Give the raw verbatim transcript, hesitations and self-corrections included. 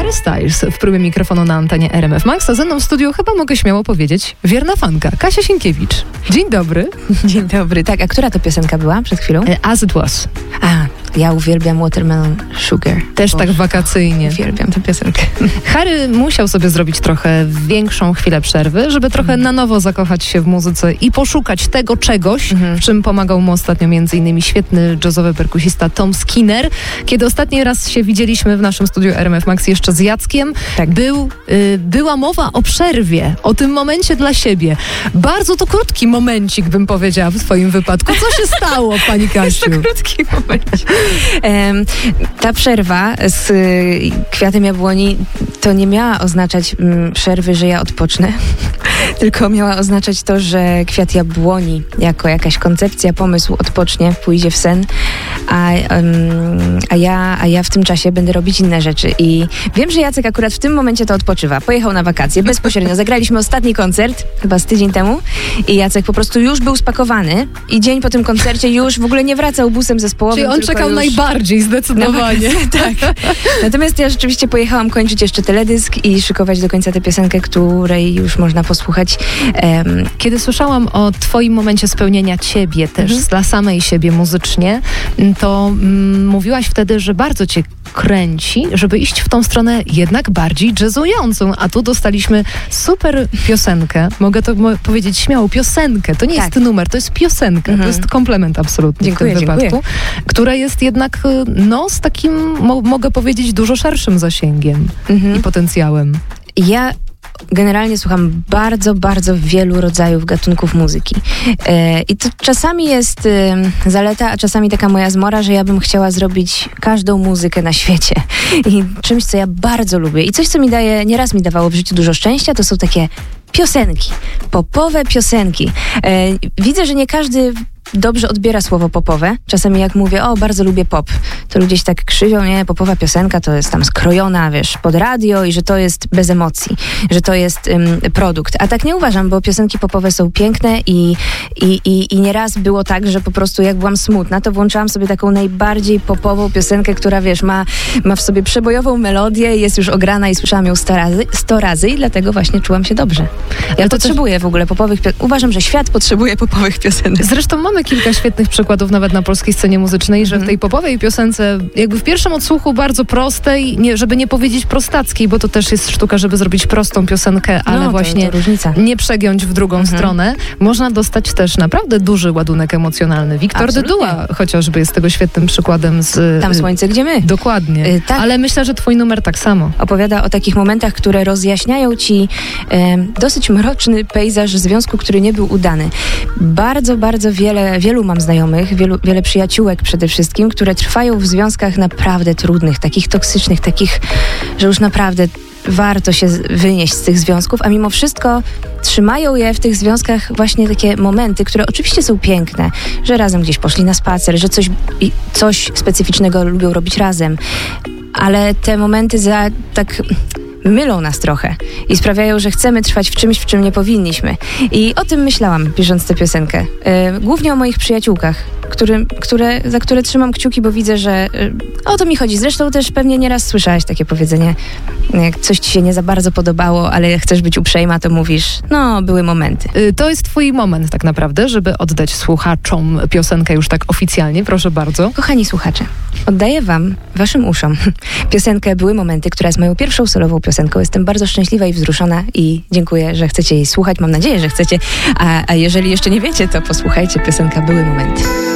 Harry Styles w próbie mikrofonu na antenie R M F Max, a ze mną w studiu chyba mogę śmiało powiedzieć wierna fanka, Kasia Sienkiewicz. Dzień dobry. Dzień dobry. Tak, a która to piosenka była przed chwilą? As It Was. A, ja uwielbiam Watermelon Sugar. Też o, tak wakacyjnie. Uwielbiam tę piosenkę. Harry musiał sobie zrobić trochę większą chwilę przerwy, żeby trochę mm. na nowo zakochać się w muzyce i poszukać tego czegoś, mm-hmm. w czym pomagał mu ostatnio między innymi świetny jazzowy perkusista Tom Skinner. Kiedy ostatni raz się widzieliśmy w naszym studiu R M F Max jeszcze z Jackiem, tak. był, y, była mowa o przerwie, o tym momencie dla siebie. Bardzo to krótki momencik, bym powiedziała w twoim wypadku. Co się stało, pani Kasiu? Jest to krótki momencik. Um, ta przerwa z y, Kwiatem Jabłoni to nie miała oznaczać mm, przerwy, że ja odpocznę, tylko miała oznaczać to, że Kwiat Jabłoni jako jakaś koncepcja, pomysł odpocznie, pójdzie w sen, a, um, a, ja, a ja w tym czasie będę robić inne rzeczy. I wiem, że Jacek akurat w tym momencie to odpoczywa. Pojechał na wakacje bezpośrednio. Zagraliśmy ostatni koncert, chyba z tydzień temu, i Jacek po prostu już był spakowany i dzień po tym koncercie już w ogóle nie wracał busem zespołowym. Czyli on czekał już... najbardziej, zdecydowanie. Tak. Natomiast ja rzeczywiście pojechałam kończyć jeszcze teledysk i szykować do końca tę piosenkę, której już można posłuchać. Um, Kiedy słyszałam o twoim momencie spełnienia ciebie też, mhm. dla samej siebie muzycznie, to mm, mówiłaś wtedy, że bardzo cię kręci, żeby iść w tą stronę jednak bardziej jazzującą, a tu dostaliśmy super piosenkę, mogę to mo- powiedzieć śmiało, piosenkę, to nie tak. jest numer, to jest piosenka, mhm. to jest komplement absolutnie dziękuję, w tym dziękuję. wypadku, która jest jednak no z takim, mo- mogę powiedzieć, dużo szerszym zasięgiem mhm. i potencjałem. Ja generalnie słucham bardzo, bardzo wielu rodzajów gatunków muzyki. E, I to czasami jest e, zaleta, a czasami taka moja zmora, że ja bym chciała zrobić każdą muzykę na świecie. I czymś, co ja bardzo lubię i coś, co mi daje, nieraz mi dawało w życiu dużo szczęścia, to są takie piosenki, popowe piosenki. E, widzę, że nie każdy dobrze odbiera słowo popowe. Czasami jak mówię, o, bardzo lubię pop, to ludzie się tak krzywią, nie, popowa piosenka to jest tam skrojona, wiesz, pod radio i że to jest bez emocji, że to jest um, produkt. A tak nie uważam, bo piosenki popowe są piękne i, i, i, i nieraz było tak, że po prostu jak byłam smutna, to włączałam sobie taką najbardziej popową piosenkę, która, wiesz, ma, ma w sobie przebojową melodię, jest już ograna i słyszałam ją sto razy, sto razy i dlatego właśnie czułam się dobrze. Ja Ale to potrzebuję też... w ogóle popowych piosenek. Uważam, że świat potrzebuje popowych piosenek. Zresztą mamy kilka świetnych przykładów nawet na polskiej scenie muzycznej, że mm. w tej popowej piosence, jakby w pierwszym odsłuchu bardzo prostej, nie, żeby nie powiedzieć prostackiej, bo to też jest sztuka, żeby zrobić prostą piosenkę, ale no, właśnie to, to różnica. nie przegiąć w drugą mm-hmm. stronę, można dostać też naprawdę duży ładunek emocjonalny. Wiktor Dyduła chociażby jest tego świetnym przykładem z... Tam słońce, gdzie my. Dokładnie. Y, tak. Ale myślę, że twój numer tak samo. Opowiada o takich momentach, które rozjaśniają ci e, dosyć mroczny pejzaż związku, który nie był udany. Bardzo, bardzo wiele, wielu mam znajomych, wielu, wiele przyjaciółek przede wszystkim, które trwają w związkach naprawdę trudnych, takich toksycznych, takich, że już naprawdę warto się wynieść z tych związków, a mimo wszystko trzymają je w tych związkach właśnie takie momenty, które oczywiście są piękne, że razem gdzieś poszli na spacer, że coś, coś specyficznego lubią robić razem, ale te momenty za tak... mylą nas trochę i sprawiają, że chcemy trwać w czymś, w czym nie powinniśmy. I o tym myślałam, pisząc tę piosenkę. Yy, głównie o moich przyjaciółkach, który, które, za które trzymam kciuki, bo widzę, że yy, o to mi chodzi. Zresztą też pewnie nieraz słyszałaś takie powiedzenie, jak coś ci się nie za bardzo podobało, ale chcesz być uprzejma, to mówisz, no, były momenty. Yy, to jest twój moment tak naprawdę, żeby oddać słuchaczom piosenkę już tak oficjalnie. Proszę bardzo. Kochani słuchacze, oddaję wam, waszym uszom, piosenkę Były momenty, która jest moją pierwszą solową piosenką. Jestem bardzo szczęśliwa i wzruszona i dziękuję, że chcecie jej słuchać. Mam nadzieję, że chcecie, a, a jeżeli jeszcze nie wiecie, to posłuchajcie piosenka Były momenty.